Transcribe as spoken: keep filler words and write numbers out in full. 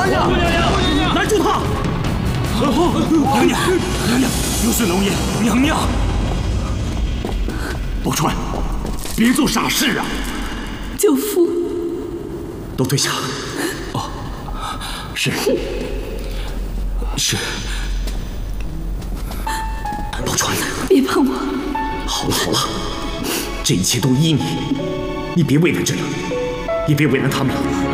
娘， 拦住他！ 娘娘，娘娘，有损龙颜，娘娘。宝钏，别做傻事啊！ 舅父， 都退下。哦，是是。宝钏， 别碰我！ 好了好了，这一切都依你，你别为难这样，也别为难他们了。